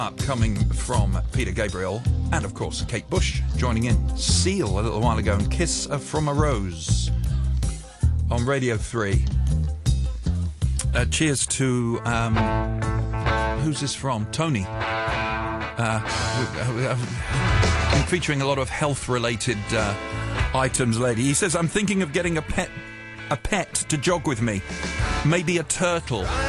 Up coming from Peter Gabriel and, of course, Kate Bush joining in. Seal a little while ago and Kiss from a Rose on Radio 3. Cheers to... who's this from? Tony. Been featuring a lot of health-related items lately. He says, I'm thinking of getting a pet to jog with me. Maybe a turtle.